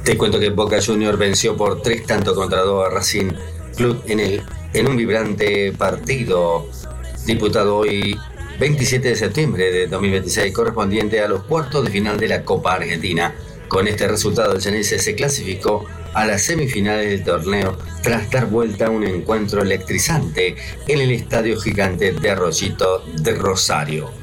Te cuento que Boca Juniors venció por 3 tantos contra 2 a Racing Club en un vibrante partido disputado hoy 27 de septiembre de 2026, correspondiente a los cuartos de final de la Copa Argentina. Con este resultado, el Ceneice se clasificó a las semifinales del torneo tras dar vuelta a un encuentro electrizante en el Estadio Gigante de Arroyito de Rosario.